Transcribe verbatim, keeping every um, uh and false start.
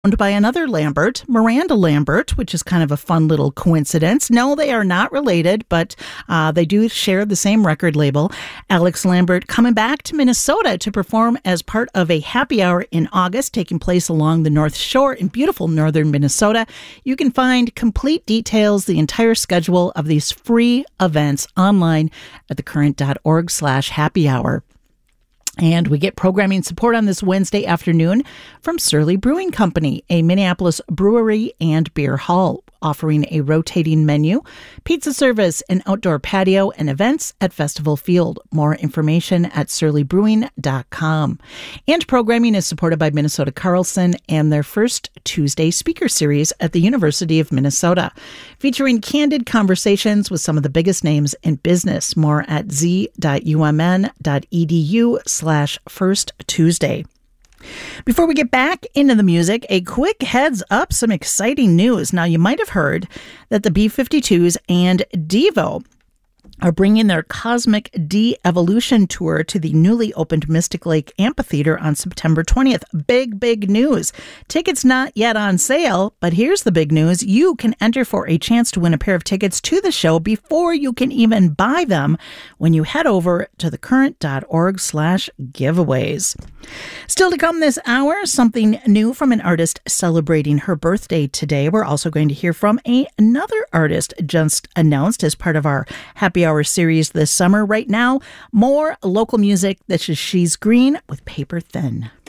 owned by another Lambert, Miranda Lambert, which is kind of a fun little coincidence. No, they are not related, but uh, they do share the same record label. Alex Lambert coming back to Minnesota to perform as part of a happy hour in August, taking place along the North Shore in beautiful northern Minnesota. You can find complete details, the entire schedule of these free events online at thecurrent.org slash happy hour. And we get programming support on this Wednesday afternoon from Surly Brewing Company, a Minneapolis brewery and beer hall, offering a rotating menu, pizza service, an outdoor patio, and events at Festival Field. More information at surly brewing dot com. And programming is supported by Minnesota Carlson and their first Tuesday speaker series at the University of Minnesota, featuring candid conversations with some of the biggest names in business. More at z dot u m n dot e d u slash first Tuesday. Before we get back into the music, a quick heads up, some exciting news. Now, you might have heard that the B fifty-twos and Devo are bringing their Cosmic De-Evolution tour to the newly opened Mystic Lake Amphitheater on September twentieth. Big, big news. Tickets not yet on sale, but here's the big news. You can enter for a chance to win a pair of tickets to the show before you can even buy them when you head over to thecurrent.org slash giveaways. Still to come this hour, something new from an artist celebrating her birthday today. We're also going to hear from a, another artist just announced as part of our Happy Hour series this summer. Right now, more local music. This is She's Green with Paper Thin.